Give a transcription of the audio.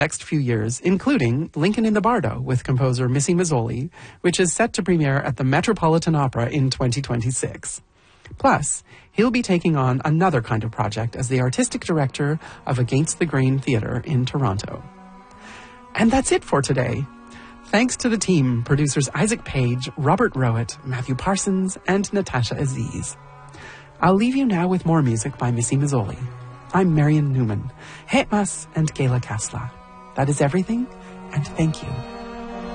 next few years, including Lincoln in the Bardo with composer Missy Mazzoli, which is set to premiere at the Metropolitan Opera in 2026. Plus, he'll be taking on another kind of project as the artistic director of Against the Grain Theatre in Toronto. And that's it for today. Thanks to the team, producers Isaac Page, Robert Rowett, Matthew Parsons, and Natasha Aziz. I'll leave you now with more music by Missy Mazzoli. I'm Marion Newman. Het mas and Gela Kasla. That is everything, and thank you.